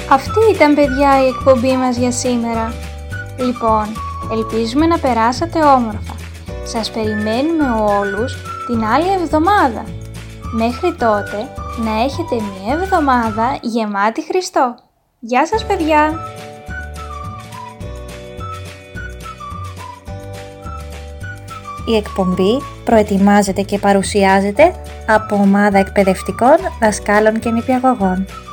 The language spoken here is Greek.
Αυτή ήταν, παιδιά, η εκπομπή μας για σήμερα. Λοιπόν, ελπίζουμε να περάσατε όμορφα. Σας περιμένουμε όλους την άλλη εβδομάδα. Μέχρι τότε, να έχετε μια εβδομάδα γεμάτη Χριστό. Γεια σας, παιδιά! Η εκπομπή προετοιμάζεται και παρουσιάζεται από ομάδα εκπαιδευτικών δασκάλων και νηπιαγωγών.